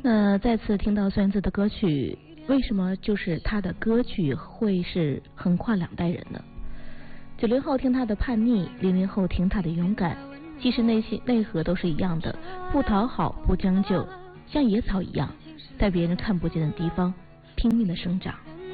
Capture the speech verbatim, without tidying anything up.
那再次听到孙燕姿的歌曲，为什么就是她的歌曲会是横跨两代人呢？九零后听她的叛逆，零零后听她的勇敢，其实内心内核都是一样的，不讨好，不将就，像野草一样，在别人看不见的地方拼命的生长。